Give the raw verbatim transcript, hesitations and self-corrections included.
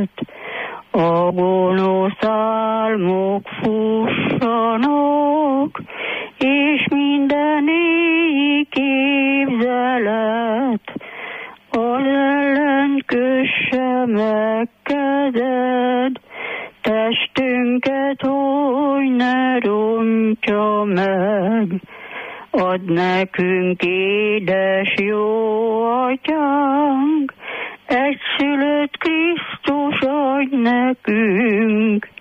A gonosz álmok fussanak, és minden éjjel képzelet az ellen kösse meg kezed, testünket hogy ne rontja meg. Add nekünk, édes jó atyánk, egyszülött Krisztus adj nekünk,